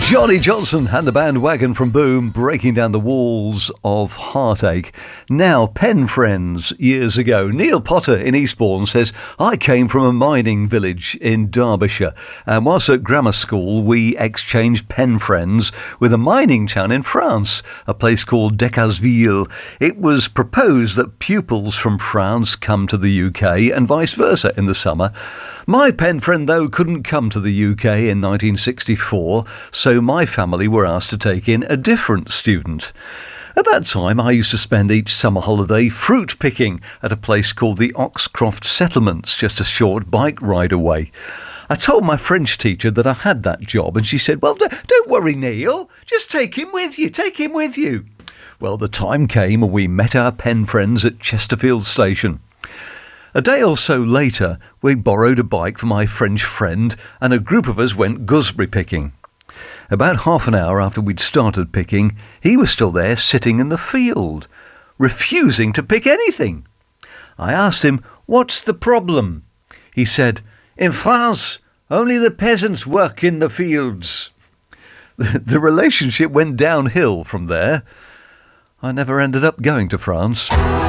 Johnny Johnson and the bandwagon from Boom breaking down the walls of heartache. Now, pen friends years ago. Neil Potter in Eastbourne says, I came from a mining village in Derbyshire, and whilst at grammar school we exchanged pen friends with a mining town in France, a place called Decazeville. It was proposed that pupils from France come to the UK and vice versa in the summer. My pen friend, though, couldn't come to the UK in 1964, so my family were asked to take in a different student. At that time, I used to spend each summer holiday fruit picking at a place called the Oxcroft Settlements, just a short bike ride away. I told my French teacher that I had that job, and she said, well, don't worry, Neil, just take him with you. Well, the time came and we met our pen friends at Chesterfield Station. A day or so later, we borrowed a bike from my French friend and a group of us went gooseberry picking. About half an hour after we'd started picking, he was still there sitting in the field, refusing to pick anything. I asked him, what's the problem? He said, in France, only the peasants work in the fields. The relationship went downhill from there. I never ended up going to France.